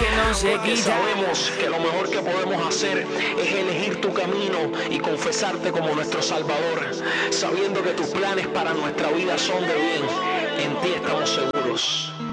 que no se Porque quita. sabemos que lo mejor que podemos hacer es elegir tu camino y confesarte como nuestro Salvador, sabiendo que tus planes para nuestra vida son de bien. En ti estamos seguros.